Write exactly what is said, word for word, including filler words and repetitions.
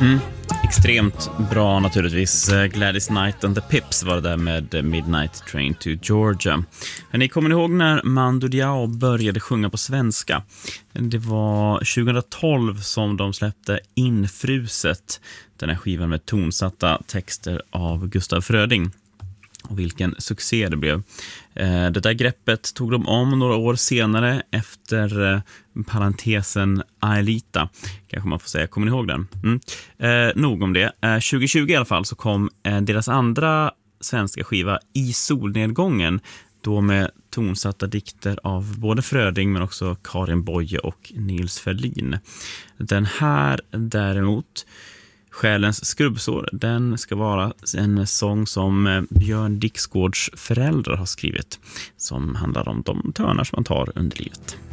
Mm. Extremt bra naturligtvis. Gladys Knight and the Pips var det där med Midnight Train to Georgia. Men ni kommer ihåg när Mando Diao började sjunga på svenska? Det var tjugohundratolv som de släppte Infruset, den här skivan med tonsatta texter av Gustav Fröding. Och vilken succé det blev. Det där greppet tog de om några år senare efter parentesen Aelita. Kanske man får säga, kommer ni ihåg den? Mm. Eh, nog om det. Eh, tjugohundratjugo i alla fall så kom eh, deras andra svenska skiva I solnedgången. Då med tonsatta dikter av både Fröding men också Karin Boye och Nils Ferlin. Den här däremot, Själens skrubbsår, den ska vara en sång som Björn Dixgårds föräldrar har skrivit, som handlar om de törnar som man tar under livet.